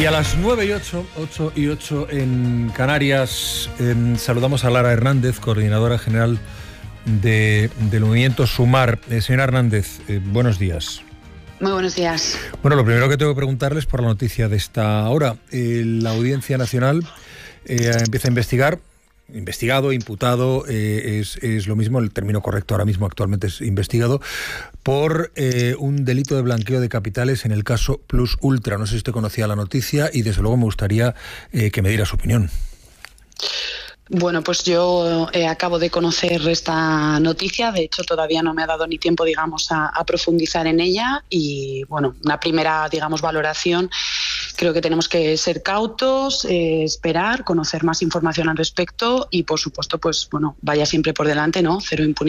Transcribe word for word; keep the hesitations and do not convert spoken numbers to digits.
Y a las nueve y ocho, ocho y ocho en Canarias, eh, saludamos a Lara Hernández, coordinadora general de, del movimiento Sumar. Eh, señora Hernández, eh, buenos días. Muy buenos días. Bueno, lo primero que tengo que preguntarles por la noticia de esta hora. Eh, la Audiencia Nacional eh, empieza a investigar. Investigado, imputado, eh, es, es lo mismo, el término correcto ahora mismo actualmente es investigado, por eh, un delito de blanqueo de capitales en el caso Plus Ultra. No sé si usted conocía la noticia y desde luego me gustaría eh, que me diera su opinión. Bueno, pues yo eh, acabo de conocer esta noticia, de hecho todavía no me ha dado ni tiempo, digamos, a, a profundizar en ella y, bueno, una primera, digamos, valoración. Creo que tenemos que ser cautos, eh, esperar, conocer más información al respecto y, por supuesto, pues, bueno, vaya siempre por delante, ¿no? Cero impunidad.